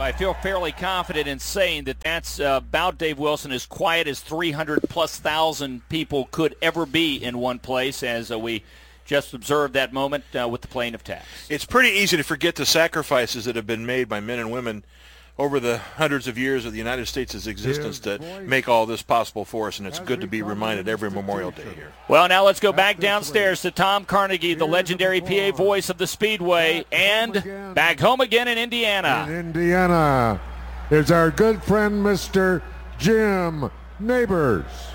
I feel fairly confident in saying that that's about, Dave Wilson, as quiet as 300-plus thousand people could ever be in one place, as we just observed that moment with the playing of tax. It's pretty easy to forget the sacrifices that have been made by men and women over the hundreds of years of the United States' existence to make all this possible for us, and it's good to be reminded every Memorial Day here. Well, now let's go back downstairs to Tom Carnegie, the legendary PA voice of the Speedway, and back home again in Indiana. In Indiana is our good friend, Mr. Jim Neighbors.